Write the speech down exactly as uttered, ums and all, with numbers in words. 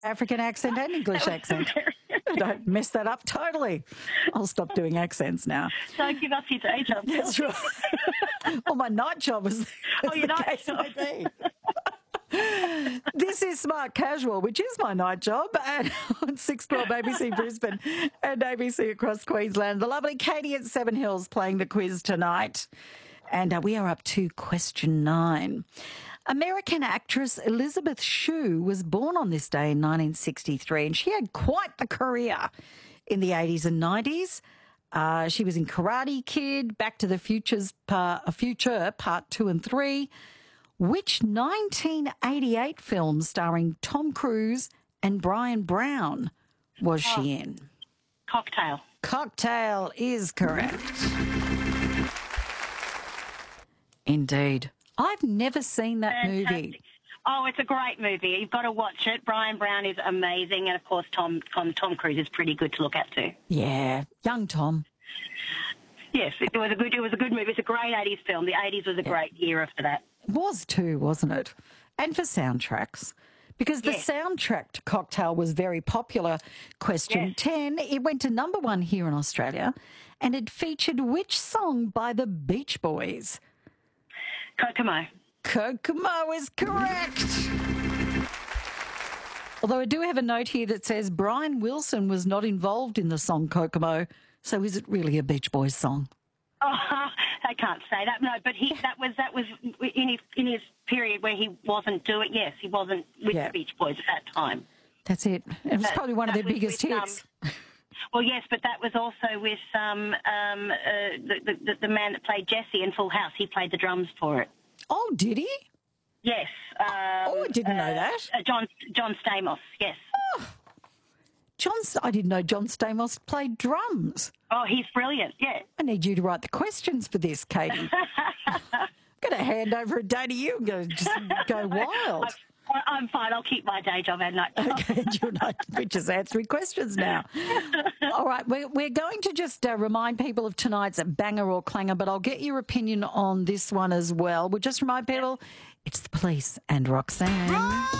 African accent and English accent. Don't mess that up totally. I'll stop doing accents now. Don't give up your day job. That's right. Well, my night job was Oh, your night job. This is Smart Casual, which is my night job, and on six twelve A B C Brisbane and A B C across Queensland. The lovely Katie at Seven Hills playing the quiz tonight. And uh, we are up to question nine. American actress Elizabeth Shue was born on this day in nineteen sixty-three, and she had quite the career in the eighties and nineties. Uh, she was in Karate Kid, Back to the Future's part, Future Part two and three. Which nineteen eighty-eight film starring Tom Cruise and Brian Brown was oh, she in? Cocktail. Cocktail is correct. Indeed. I've never seen that Fantastic. movie. Oh, it's a great movie. You've got to watch it. Brian Brown is amazing. And, of course, Tom Tom, Tom Cruise is pretty good to look at too. Yeah, young Tom. Yes, it was a good it was a good movie. It's a great eighties film. The eighties was a great era for that. It was too, wasn't it? And for soundtracks. Because the Yes. soundtrack to Cocktail was very popular. Question Yes. ten, it went to number one here in Australia, and it featured which song by the Beach Boys? Kokomo. Kokomo is correct. Although I do have a note here that says Brian Wilson was not involved in the song Kokomo, so is it really a Beach Boys song? Oh, I can't say that. No, but he that was that was in his in his period where he wasn't doing. Yes, he wasn't with Yeah. the Beach Boys at that time. That's it. It was That- probably one of that their was biggest with, um, hits. Well, yes, but that was also with um, um, uh, the, the the man that played Jesse in Full House. He played the drums for it. Oh, did he? Yes. Um, Oh, I didn't know that. Uh, John John Stamos. Yes. John, I didn't know John Stamos played drums. Oh, he's brilliant. Yeah. I need you to write the questions for this, Katie. I'm going to hand over a day to you and go, just go wild. I- I'm fine. I'll keep my day job and night job. Okay, you're not, we're just answering questions now. All right, we're, we're going to just uh, remind people of tonight's banger or clanger, but I'll get your opinion on this one as well. We'll just remind people it's the Police and Roxanne.